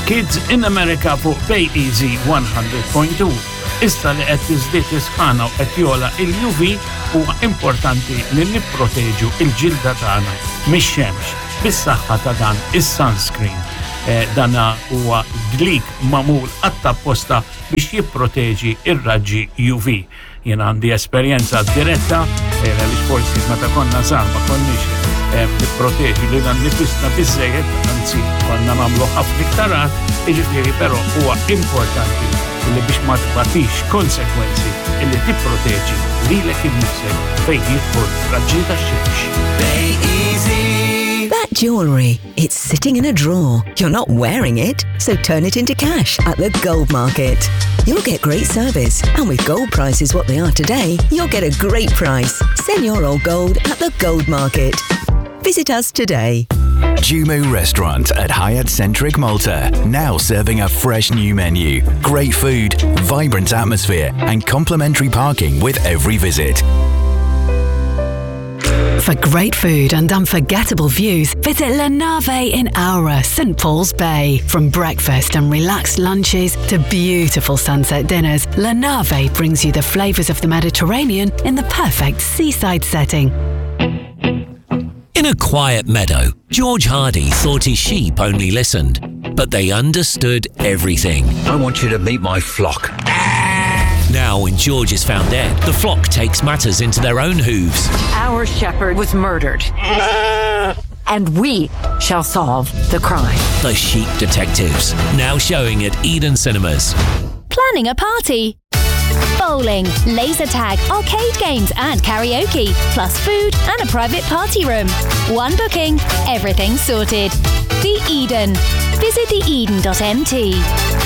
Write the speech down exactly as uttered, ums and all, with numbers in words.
Kids in America fuq Bay Easy one hundred point two. Issa li qed tiżdied isħana u qed jola il-U V huwa importanti li nipproteġu il-ġilda tagħna mix-xemx bis-saħħa ta' dan is-sunscreen. Eh, dana huwa glik magħmul għat-tapposta biex jipproteġi ir-raġġi U V. Jien għandi esperjenza diretta era li forsi meta konna żgħar ma konniex nipproteġi li dan nifisna biżżejjed, anzi konna nagħmlu ħafna iktar, jiġifieri però huwa importanti li biex ma tbatix konsekwenzi li tipproteġi lilek innifsek fejn jidħol raġġi tax-xemx. Bay Easy. That jewellery, it's sitting in a drawer. You're not wearing it, so turn it into cash at the Gold Market. You'll get great service, and with gold prices what they are today, you'll get a great price. Sell your old gold at the Gold Market. Visit us today. Jumu Restaurant at Hyatt Centric Malta, now serving a fresh new menu, great food, vibrant atmosphere and complimentary parking with every visit. For great food and unforgettable views, visit La Nave in Aura, St Paul's Bay. From breakfast and relaxed lunches to beautiful sunset dinners, La Nave brings you the flavours of the Mediterranean in the perfect seaside setting. In a quiet meadow, George Hardy thought his sheep only listened, but they understood everything. I want you to meet my flock. Now, when George has found dead, the flock takes matters into their own hooves. Our shepherd was murdered, and we shall solve the crime. The Sheep Detectives, now showing at Eden Cinemas. Planning a party? Bowling, laser tag, arcade games and karaoke, plus food and a private party room. One booking, everything sorted. The Eden. Visit the eden dot m t.